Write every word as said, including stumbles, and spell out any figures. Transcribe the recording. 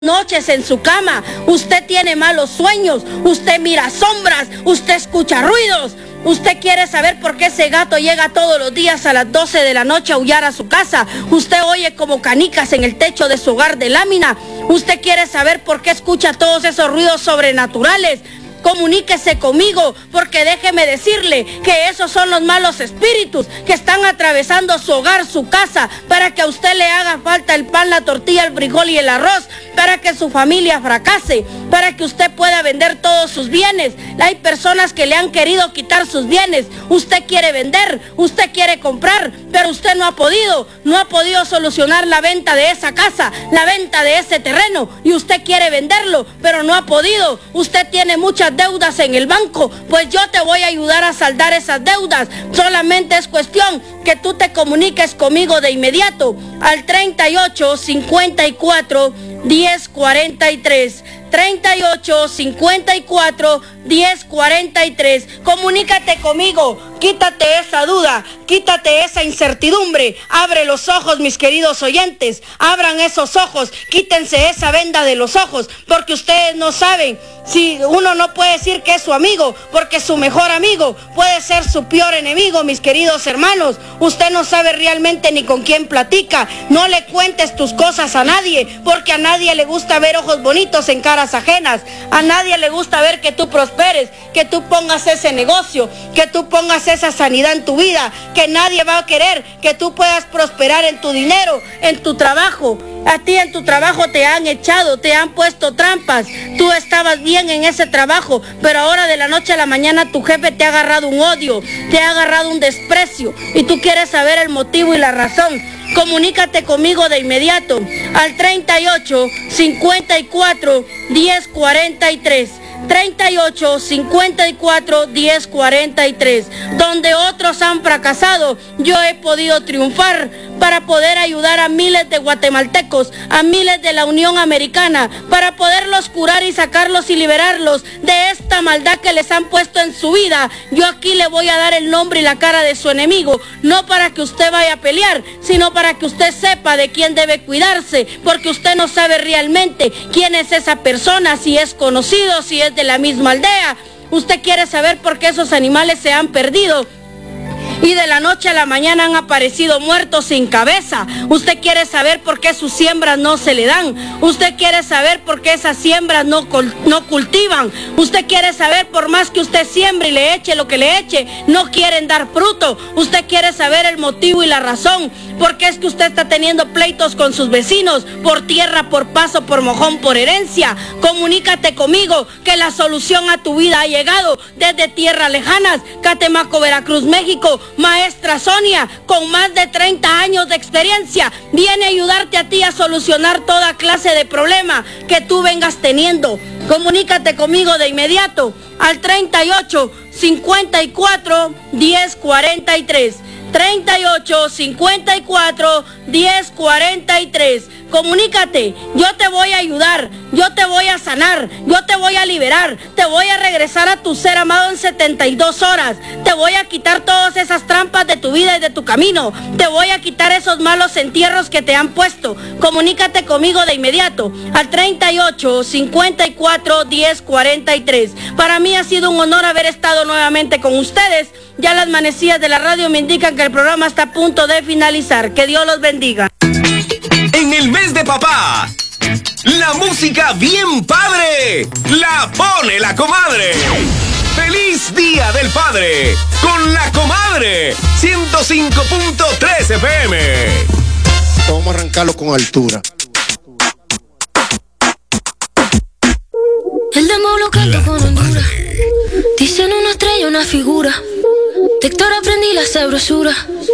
Noches en su cama, usted tiene malos sueños, usted mira sombras, usted escucha ruidos. Usted quiere saber por qué ese gato llega todos los días a las doce de la noche a aullar a su casa. Usted oye como canicas en el techo de su hogar de lámina. Usted quiere saber por qué escucha todos esos ruidos sobrenaturales. Comuníquese conmigo, porque déjeme decirle que esos son los malos espíritus que están atravesando su hogar, su casa, para que a usted le haga falta el pan, la tortilla, el frijol y el arroz, para que su familia fracase, para que usted pueda vender todos sus bienes. Hay personas que le han querido quitar sus bienes. Usted quiere vender, usted quiere comprar, pero usted no ha podido, no ha podido solucionar la venta de esa casa, la venta de ese terreno, y usted quiere venderlo, pero no ha podido. Usted tiene muchas deudas en el banco, pues yo te voy a ayudar a saldar esas deudas. Solamente es cuestión que tú te comuniques conmigo de inmediato al treinta y ocho, cincuenta y cuatro, diez, cuarenta y tres. treinta y ocho, cincuenta y cuatro, diez, cuarenta y tres. Comunícate conmigo, quítate esa duda, quítate esa incertidumbre. Abre los ojos, mis queridos oyentes, abran esos ojos, quítense esa venda de los ojos, porque ustedes no saben. Si uno no puede decir que es su amigo, porque su mejor amigo puede ser su peor enemigo, mis queridos hermanos. Usted no sabe realmente ni con quién platica. No le cuentes tus cosas a nadie, porque a nadie le gusta ver ojos bonitos en caras ajenas. A nadie le gusta ver que tú prosperes, que tú pongas ese negocio, que tú pongas esa sanidad en tu vida, que nadie va a querer que tú puedas prosperar en tu dinero, en tu trabajo. A ti en tu trabajo te han echado, te han puesto trampas. Tú estabas bien en ese trabajo, pero ahora de la noche a la mañana tu jefe te ha agarrado un odio, te ha agarrado un desprecio, y tú quieres saber el motivo y la razón. Comunícate conmigo de inmediato al treinta y ocho, cincuenta y cuatro, diez, cuarenta y tres. treinta y ocho, cincuenta y cuatro, diez, cuarenta y tres. Donde otros han fracasado, yo he podido triunfar para poder ayudar a miles de guatemaltecos, a miles de la Unión Americana, para poderlos curar y sacarlos y liberarlos de esta maldad que les han puesto en su vida. Yo aquí le voy a dar el nombre y la cara de su enemigo, no para que usted vaya a pelear, sino para que usted sepa de quién debe cuidarse, porque usted no sabe realmente quién es esa persona, si es conocido, si es de la misma aldea. Usted quiere saber por qué esos animales se han perdido y de la noche a la mañana han aparecido muertos sin cabeza. Usted quiere saber por qué sus siembras no se le dan. Usted quiere saber por qué esas siembras no, no cultivan. Usted quiere saber por más que usted siembre y le eche lo que le eche, no quieren dar fruto. Usted quiere saber el motivo y la razón. ¿Por qué es que usted está teniendo pleitos con sus vecinos? Por tierra, por paso, por mojón, por herencia. Comunícate conmigo que la solución a tu vida ha llegado desde tierras lejanas. Catemaco, Veracruz, México. Maestra Sonia, con más de treinta años de experiencia, viene a ayudarte a ti a solucionar toda clase de problema que tú vengas teniendo. Comunícate conmigo de inmediato al treinta y ocho, cincuenta y cuatro, diez, cuarenta y tres. treinta y ocho, cincuenta y cuatro, diez, cuarenta y tres. Comunícate, yo te voy a ayudar, yo te voy a sanar, yo te voy a liberar, te voy a regresar a tu ser amado en setenta y dos horas, te voy a quitar todas esas trampas de tu vida y de tu camino, te voy a quitar esos malos entierros que te han puesto. Comunícate conmigo de inmediato al treinta y ocho, cincuenta y cuatro, diez, cuarenta y tres. Para mí ha sido un honor haber estado nuevamente con ustedes. Ya las manecillas de la radio me indican que el programa está a punto de finalizar. Que Dios los bendiga. En el mes de papá, la música bien padre la pone la comadre. ¡Feliz Día del Padre! Con la comadre, ciento cinco punto tres F M. Vamos a arrancarlo con altura. El demo lo canto con Honduras. Dicen una estrella, una figura. De Héctor aprendí la sabrosura.